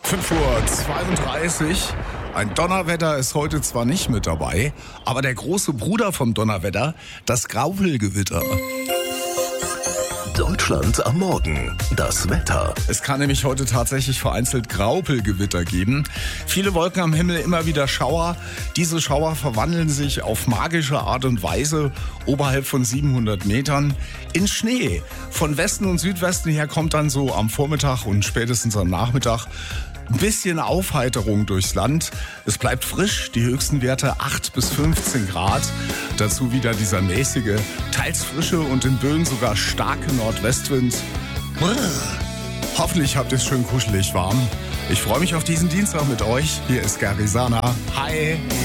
5:32 Uhr. Ein Donnerwetter ist heute zwar nicht mit dabei, aber der große Bruder vom Donnerwetter, das Graupelgewitter. Deutschland am Morgen. Das Wetter. Es kann nämlich heute tatsächlich vereinzelt Graupelgewitter geben. Viele Wolken am Himmel, immer wieder Schauer. Diese Schauer verwandeln sich auf magische Art und Weise oberhalb von 700 Metern in Schnee. Von Westen und Südwesten her kommt dann so am Vormittag und spätestens am Nachmittag ein bisschen Aufheiterung durchs Land. Es bleibt frisch, die höchsten Werte 8 bis 15 Grad. Dazu wieder dieser mäßige, teils frische und in Böen sogar starke Nordwestwind. Brrr. Hoffentlich habt ihr es schön kuschelig warm. Ich freue mich auf diesen Dienstag mit euch. Hier ist Garisana. Hi!